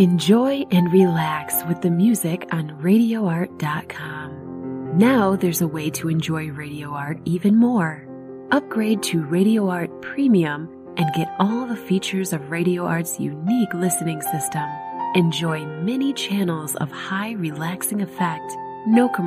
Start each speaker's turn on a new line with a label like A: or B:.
A: Enjoy and relax with the music on RadioArt.com. Now there's a way to enjoy Radio Art even more. Upgrade to Radio Art Premium and get all the features of Radio Art's unique listening system. Enjoy many channels of high relaxing effect, no commercials.